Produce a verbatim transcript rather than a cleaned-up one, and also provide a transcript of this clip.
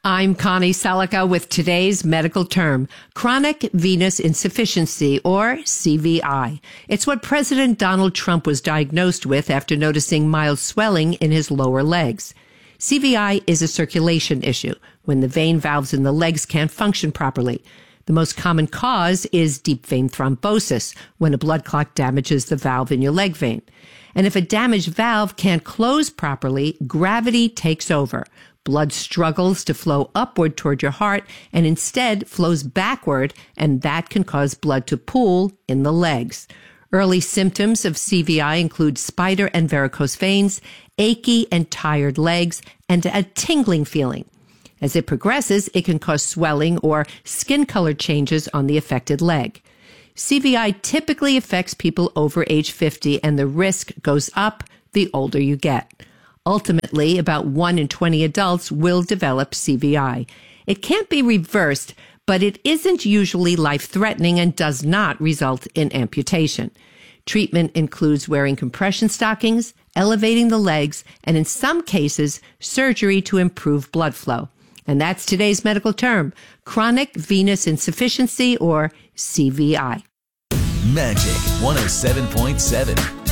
I'm Connie Selica with today's medical term, chronic venous insufficiency, or C V I. It's what President Donald Trump was diagnosed with after noticing mild swelling in his lower legs. C V I is a circulation issue, when the vein valves in the legs can't function properly. The most common cause is deep vein thrombosis, when a blood clot damages the valve in your leg vein. And if a damaged valve can't close properly, gravity takes over. Blood struggles to flow upward toward your heart and instead flows backward, and that can cause blood to pool in the legs. Early symptoms of C V I include spider and varicose veins, achy and tired legs, and a tingling feeling. As it progresses, it can cause swelling or skin color changes on the affected leg. C V I typically affects people over age fifty, and the risk goes up the older you get. Ultimately, about one in twenty adults will develop C V I. It can't be reversed, but it isn't usually life-threatening and does not result in amputation. Treatment includes wearing compression stockings, elevating the legs, and in some cases, surgery to improve blood flow. And that's today's medical term, chronic venous insufficiency, or C V I. Magic one oh seven point seven.